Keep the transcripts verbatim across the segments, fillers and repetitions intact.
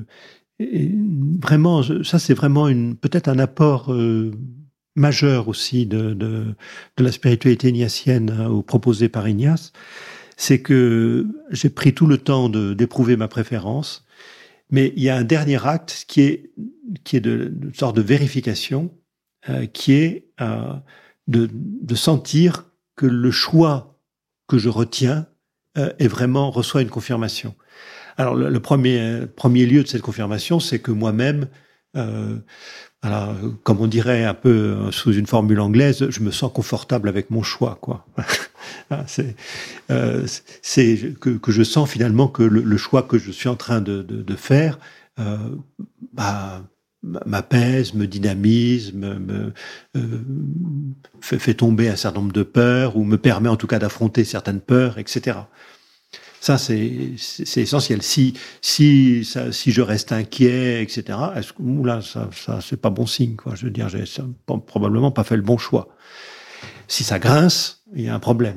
et vraiment, ça c'est vraiment une, peut-être un apport euh, majeur aussi de, de, de la spiritualité ignatienne hein, ou proposée par Ignace, c'est que j'ai pris tout le temps de, d'éprouver ma préférence, mais il y a un dernier acte qui est, qui est de, de une sorte de vérification, euh, qui est euh, de, de sentir que le choix que je retiens euh, est vraiment, reçoit une confirmation. Alors, le, le premier, premier lieu de cette confirmation, c'est que moi-même, euh, alors, comme on dirait un peu sous une formule anglaise, je me sens confortable avec mon choix, quoi. c'est euh, c'est que, que je sens finalement que le, le choix que je suis en train de, de, de faire euh, bah, m'apaise, me dynamise, me, me euh, fait, fait tomber un certain nombre de peurs, ou me permet en tout cas d'affronter certaines peurs, et cetera. Ça, c'est, c'est, c'est essentiel. Si, si, ça, si je reste inquiet, et cetera, est-ce que, oula, ça, ça, c'est pas bon signe, quoi. Je veux dire, j'ai ça, probablement pas fait le bon choix. Si ça grince, il y a un problème.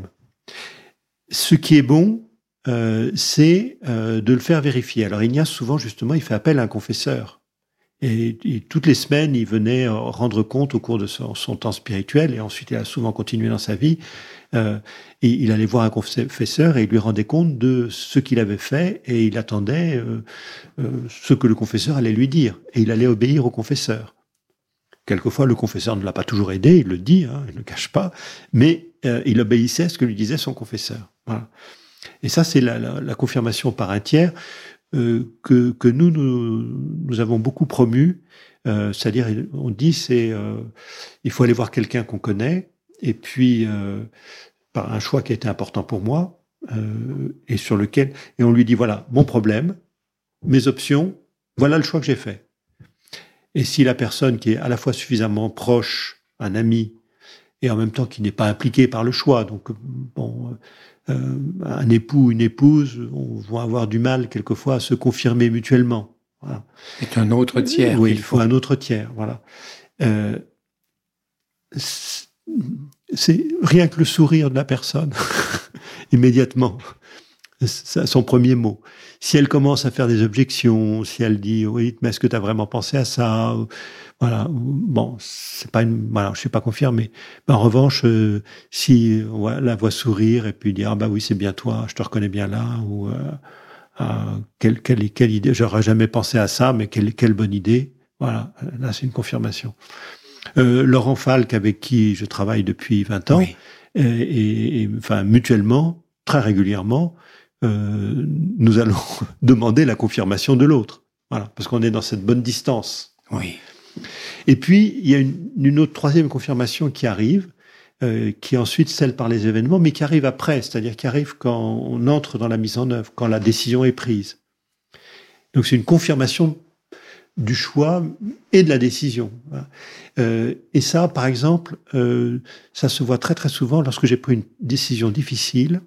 Ce qui est bon, euh, c'est euh, de le faire vérifier. Alors, Ignace, souvent, justement, il fait appel à un confesseur. Et, et toutes les semaines, il venait rendre compte au cours de son, son temps spirituel, et ensuite il a souvent continué dans sa vie. Euh, et il allait voir un confesseur et il lui rendait compte de ce qu'il avait fait, et il attendait euh, euh, ce que le confesseur allait lui dire. Et il allait obéir au confesseur. Quelquefois, le confesseur ne l'a pas toujours aidé, il le dit, hein, il ne le cache pas, mais euh, il obéissait à ce que lui disait son confesseur. Voilà. Et ça, c'est la, la, la confirmation par un tiers. Euh, que, que nous, nous, nous avons beaucoup promu, euh, c'est-à-dire, on dit, c'est, euh, il faut aller voir quelqu'un qu'on connaît, et puis, euh, par un choix qui a été important pour moi, euh, et sur lequel, et on lui dit, voilà, mon problème, mes options, voilà le choix que j'ai fait. Et si la personne qui est à la fois suffisamment proche, un ami, et en même temps qui n'est pas impliqué par le choix, donc, bon, Euh, un époux, une épouse, on va avoir du mal quelquefois à se confirmer mutuellement. Voilà. C'est un autre tiers. Oui, il faut un autre tiers. Voilà. Euh, c'est, c'est rien que le sourire de la personne, immédiatement, c'est son premier mot. Si elle commence à faire des objections, si elle dit oui, mais est-ce que tu as vraiment pensé à ça? Voilà, bon, c'est pas une, voilà, je suis pas confirmé. Mais en revanche, euh, si on la voit sourire et puis dire ah bah oui c'est bien toi, je te reconnais bien là, ou euh, ah, quelle quelle quelle idée, j'aurais jamais pensé à ça, mais quelle quelle bonne idée. Voilà, là c'est une confirmation. Euh, Laurent Falk, avec qui je travaille depuis vingt ans, oui. et, et, et enfin mutuellement, très régulièrement, euh, nous allons demander la confirmation de l'autre. Voilà, parce qu'on est dans cette bonne distance. Oui. Et puis, il y a une, une autre troisième confirmation qui arrive, euh, qui est ensuite celle par les événements, mais qui arrive après, c'est-à-dire qui arrive quand on entre dans la mise en œuvre, quand la décision est prise. Donc, c'est une confirmation du choix et de la décision. Euh, et ça, par exemple, euh, ça se voit très très souvent lorsque j'ai pris une décision difficile,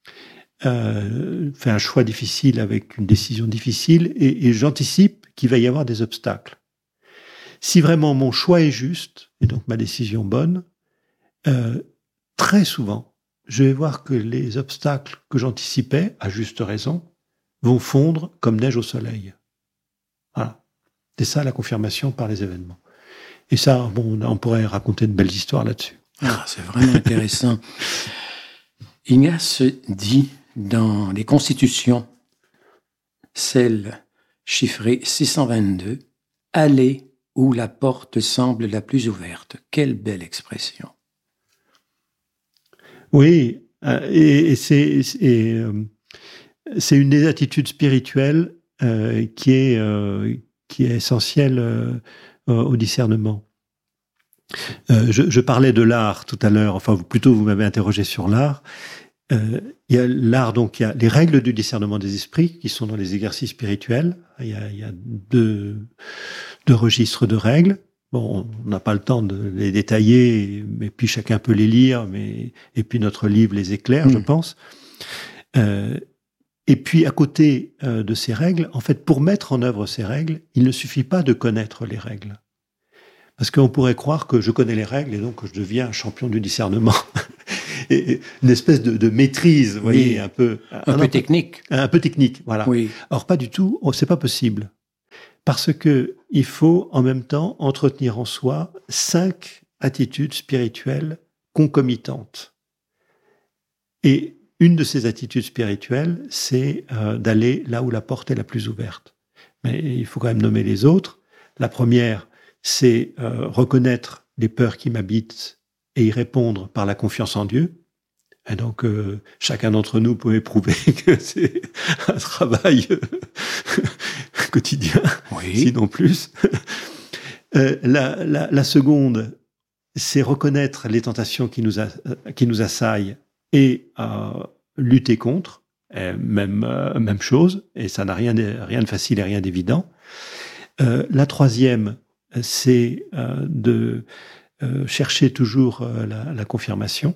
euh, fait un choix difficile avec une décision difficile, et, et j'anticipe qu'il va y avoir des obstacles. Si vraiment mon choix est juste, et donc ma décision bonne, euh, très souvent, je vais voir que les obstacles que j'anticipais, à juste raison, vont fondre comme neige au soleil. Voilà. C'est ça la confirmation par les événements. Et ça, bon, on pourrait raconter de belles histoires là-dessus. Ah, c'est vraiment intéressant. Ignace dit dans les Constitutions, celle chiffrée six cent vingt-deux, « Allez où la porte semble la plus ouverte ». Quelle belle expression. Oui, et, et c'est, et, euh, c'est une des attitudes spirituelles euh, qui est, euh, qui est essentielle euh, au discernement. Euh, je, je parlais de l'art tout à l'heure, enfin plutôt vous m'avez interrogé sur l'art. Euh, il y a l'art, donc il y a les règles du discernement des esprits qui sont dans les exercices spirituels. Il y a, il y a deux, deux registres de règles. Bon, on n'a pas le temps de les détailler, mais puis chacun peut les lire, mais et puis notre livre les éclaire, mmh. je pense. Euh, et puis à côté euh, de ces règles, en fait, pour mettre en œuvre ces règles, il ne suffit pas de connaître les règles. Parce qu'on pourrait croire que je connais les règles et donc que je deviens un champion du discernement. Et une espèce de, de maîtrise, vous voyez, oui. un peu... Un, un peu technique. Un, un peu technique, voilà. Oui. Or, pas du tout, oh, c'est pas possible. Parce que il faut en même temps entretenir en soi cinq attitudes spirituelles concomitantes. Et une de ces attitudes spirituelles, c'est euh, d'aller là où la porte est la plus ouverte. Mais il faut quand même nommer les autres. La première, c'est euh, reconnaître les peurs qui m'habitent et y répondre par la confiance en Dieu. Et donc, euh, chacun d'entre nous peut éprouver que c'est un travail quotidien, oui. Sinon plus. Euh, la, la, la seconde, c'est reconnaître les tentations qui nous, a, qui nous assaillent et euh, lutter contre. Et même, euh, même chose, et ça n'a rien de, rien de facile et rien d'évident. Euh, la troisième, c'est euh, de euh, chercher toujours euh, la, la confirmation.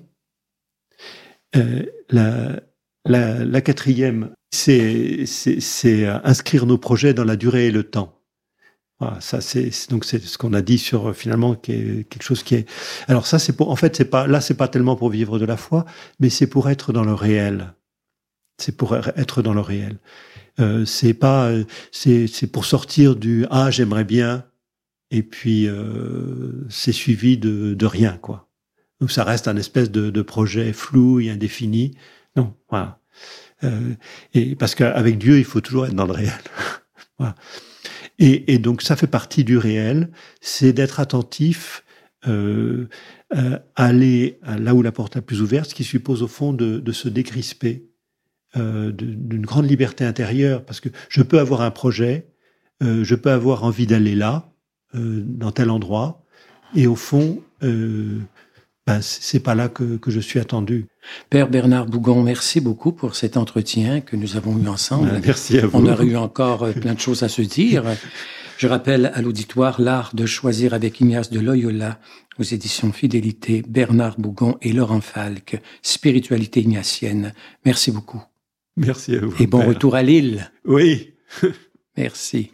Euh, la, la, la quatrième, c'est, c'est, c'est inscrire nos projets dans la durée et le temps. Voilà, ça c'est, c'est donc c'est ce qu'on a dit sur finalement qui est quelque chose qui est. Alors ça c'est pour, en fait c'est pas là c'est pas tellement pour vivre de la foi, mais c'est pour être dans le réel. C'est pour être dans le réel. Euh, c'est pas, c'est c'est pour sortir du ah j'aimerais bien et puis euh, c'est suivi de de rien quoi. Donc ça reste un espèce de, de projet flou et indéfini. Non, voilà. Euh, et parce qu'avec Dieu, il faut toujours être dans le réel. Voilà. Et, et donc ça fait partie du réel, c'est d'être attentif, euh, euh, aller là où la porte est la plus ouverte, ce qui suppose au fond de, de se décrisper, euh, de, d'une grande liberté intérieure, parce que je peux avoir un projet, euh, je peux avoir envie d'aller là, euh, dans tel endroit, et au fond. Euh, Ben, c'est pas là que, que je suis attendu. Père Bernard Bougon, merci beaucoup pour cet entretien que nous avons eu ensemble. Ben, merci à vous. On aurait eu encore plein de choses à se dire. Je rappelle à l'auditoire L'art de choisir avec Ignace de Loyola, aux éditions Fidélité, Bernard Bougon et Laurent Falck, Spiritualité ignatienne. Merci beaucoup. Merci à vous. Et bon Père. Retour à Lille. Oui. Merci.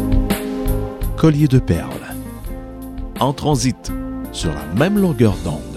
Collier de perles, en transit sur la même longueur d'onde.